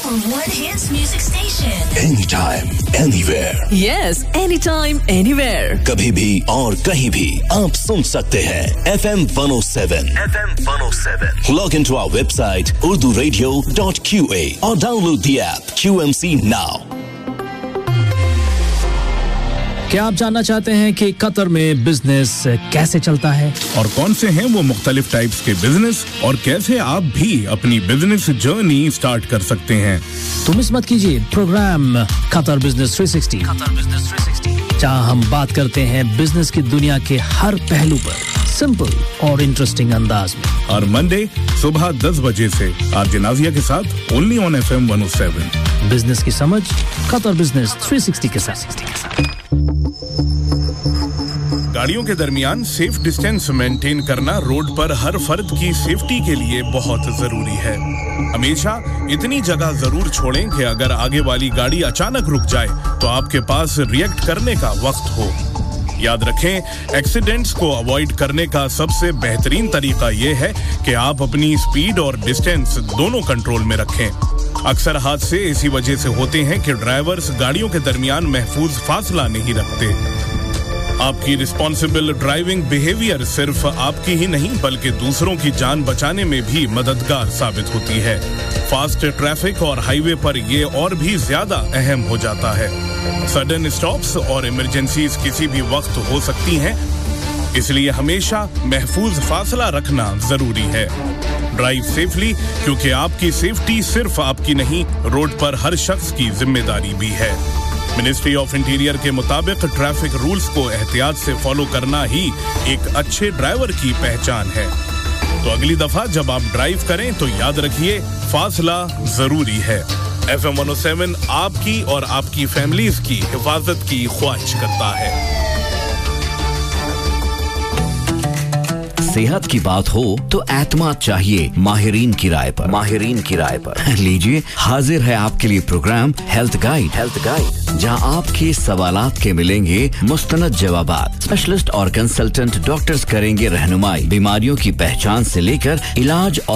number one hits music station. Anytime, anywhere. Yes, anytime, anywhere. कभी भी और कहीं भी आप सुन सकते हैं FM 107. FM 107. Log into our website urduradio.qa or download the app QMC now. क्या आप जानना चाहते हैं कि कतर में बिजनेस कैसे चलता है और कौन से हैं वो मुख्तलिफ टाइप्स के बिजनेस और कैसे आप भी अपनी बिजनेस जर्नी स्टार्ट कर सकते हैं? तो मिस मत कीजिए प्रोग्राम कतर बिजनेस 360 जहां हम बात करते हैं बिजनेस की दुनिया के हर पहलू पर सिंपल और इंटरेस्टिंग अंदाज में। और मंडे सुबह 10 बजे से आरजे नाज़िया के साथ ओनली ऑन FM 107। बिजनेस की समझ कतर बिजनेस 360 के साथ। गाड़ियों के दरमियान सेफ डिस्टेंस मेंटेन करना रोड पर हर फर्द की सेफ्टी के लिए बहुत जरूरी है। हमेशा इतनी जगह जरूर छोड़ें कि अगर आगे वाली गाड़ी अचानक रुक जाए तो आपके पास रिएक्ट करने का वक्त हो। याद रखें, एक्सीडेंट्स को अवॉइड करने का सबसे बेहतरीन तरीका यह है कि आप अपनी स्पीड और डिस्टेंस दोनों कंट्रोल में रखें। अक्सर हादसे इसी वजह से होते हैं कि ड्राइवर्स गाड़ियों के दरमियान महफूज फासला नहीं रखते। आपकी रिस्पॉन्सिबल ड्राइविंग बिहेवियर सिर्फ आपकी ही नहीं बल्कि दूसरों की जान बचाने में भी मददगार साबित होती है। फास्ट ट्रैफिक और हाईवे पर ये और भी ज्यादा अहम हो जाता है। सडन स्टॉप्स और इमरजेंसीज किसी भी वक्त हो सकती हैं, इसलिए हमेशा महफूज फासला रखना जरूरी है। ड्राइव सेफली, क्योंकि आपकी सेफ्टी सिर्फ आपकी नहीं, रोड पर हर शख्स की जिम्मेदारी भी है। मिनिस्ट्री ऑफ इंटीरियर के मुताबिक ट्रैफिक रूल्स को एहतियात से फॉलो करना ही एक अच्छे ड्राइवर की पहचान है। तो अगली दफा जब आप ड्राइव करें तो याद रखिए, फासला जरूरी है। FM 107 आपकी और आपकी फैमिलीज की हिफाजत की ख्वाहिश करता है। सेहत की बात हो तो एतमाद चाहिए माहिरीन की राय पर। लीजिए, हाजिर है आपके लिए प्रोग्राम हेल्थ गाइड जहां आपके सवालात के मिलेंगे मुस्तनद जवाबात। स्पेशलिस्ट और कंसल्टेंट डॉक्टर्स करेंगे रहनुमाई बीमारियों की पहचान से लेकर इलाज और